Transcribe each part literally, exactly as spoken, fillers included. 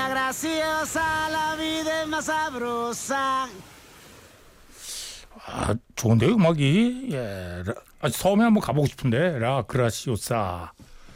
graciosa, la vida es más sabrosa. 아, 좋은데 음악이. 예. 아, 섬에 한번 가보고 싶은데. 라 그라시오사.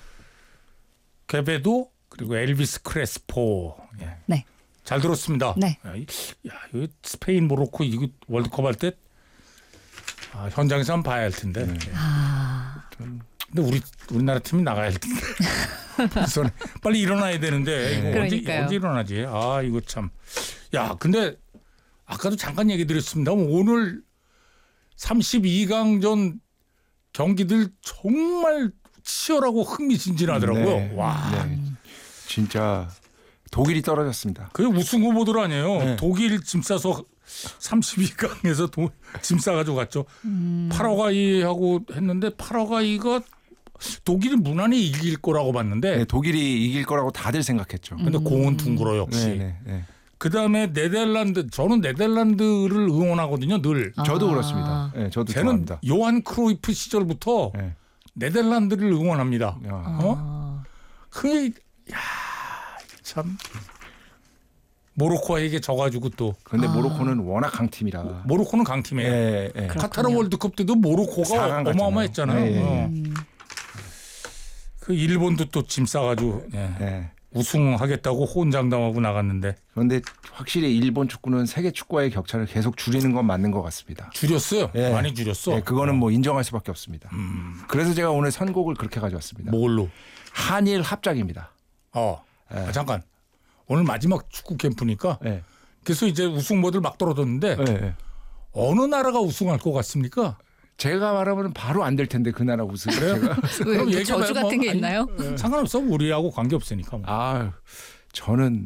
케베도 그리고 엘비스 크레스포. 예. 네. 잘 들었습니다. 네. 야, 이, 야, 이거 스페인, 모로코 이거 월드컵 할 때 아, 현장에서 한번 봐야 할 텐데. 네. 예. 아. 근데 우리 우리나라 팀이 나가야 할 텐데. 빨리 일어나야 되는데 이거 언제, 그러니까요. 언제 일어나지? 아 이거 참. 야 근데 아까도 잠깐 얘기 드렸습니다. 오늘 삼십이 강전 경기들 정말 치열하고 흥미진진하더라고요. 네. 와. 네. 진짜 독일이 떨어졌습니다. 그게 우승 후보들 아니에요. 네. 독일 짐 싸서 삼십이 강에서 도, 짐 싸가지고 갔죠. 음. 파라과이하고 했는데 파라과이가 독일이 무난히 이길 거라고 봤는데 네, 독일이 이길 거라고 다들 생각했죠. 근데 공은 둥그러 역시. 네, 네, 네. 그다음에 네덜란드 저는 네덜란드를 응원하거든요. 늘. 저도 아. 그렇습니다. 네, 저도 저는 좋아합니다. 요한 크로이프 시절부터 네. 네덜란드를 응원합니다. 야. 어? 아. 그게 야, 참 모로코에게 져가지고 또 그런데 아. 모로코는 워낙 강팀이라. 모로코는 강팀이에요. 네, 네. 그렇- 카타르 그렇군요. 월드컵 때도 모로코가 사 강 갔잖아요. 어마어마했잖아요. 네, 네. 어. 음. 그 일본도 또 짐 싸가지고 예. 네. 우승하겠다고 호언장담하고 나갔는데 그런데 확실히 일본 축구는 세계 축구와의 격차를 계속 줄이는 건 맞는 것 같습니다. 줄였어요. 네. 많이 줄였어. 네, 그거는 뭐 인정할 수밖에 없습니다. 음, 그래서 제가 오늘 선곡을 그렇게 가져왔습니다. 뭘로? 한일 합작입니다. 어, 네. 아, 잠깐. 오늘 마지막 축구 캠프니까 네. 그래서 이제 우승 모드를 막 떨어졌는데 네, 네. 어느 나라가 우승할 것 같습니까? 제가 말하면 바로 안 될 텐데 그 나라 우승. 그래요? 제가. 왜 그럼 또 얘기해봐요. 저주 같은 뭐, 게 아니, 있나요? 예, 상관없어. 우리하고 관계 없으니까. 뭐. 아, 저는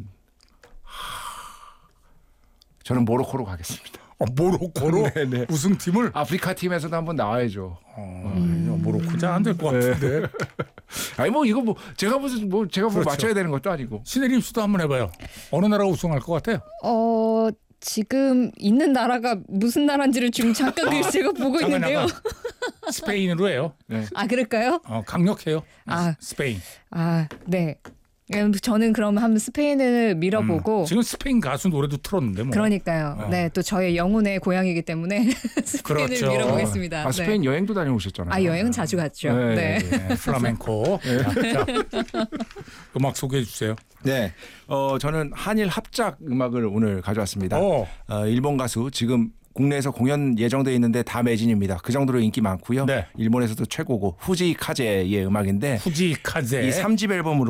저는 모로코로 가겠습니다. 어, 모로코로 네, 네. 우승팀을 아프리카 팀에서도 한번 나와야죠. 어, 모로코 잘 안 될 것 같은데. 아니 뭐 이거 뭐 제가 무슨 뭐 제가 뭐 그렇죠. 맞춰야 되는 것도 아니고. 신혜림 씨도 한번 해봐요. 어느 나라가 우승할 것 같아요? 어 지금 있는 나라가 무슨 나라인지를 지금 잠깐 그 제가 보고 잠깐, 있는데요. 잠깐. 스페인으로 해요. 네. 아 그럴까요? 어, 강력해요. 아. 스페인. 아 네. 음, 저는 그럼 한번 스페인을 밀어보고. 음, 지금 스페인 가수 노래도 틀었는데 뭐. 그러니까요. 어. 네, 또 저의 영혼의 고향이기 때문에 스페인을 그렇죠. 밀어보겠습니다. 아 스페인 네. 여행도 다녀오셨잖아요. 아 여행은 자주 갔죠. 네, 네. 네, 플라멩코. 자, 자, 음악 소개해 주세요. 네, 어 저는 한일 합작 음악을 오늘 가져왔습니다. 어, 어, 일본 가수 지금 국내에서 공연 예정돼 있는데 다 매진입니다. 그 정도로 인기 많고요. 네. 일본에서도 최고고 후지 카제의 음악인데 후지 카제. 이 삼 집 앨범으로